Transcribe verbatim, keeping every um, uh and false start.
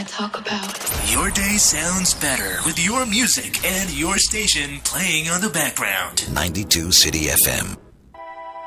talk about. Your day sounds better with your music and your station playing on the background. ninety-two City F M.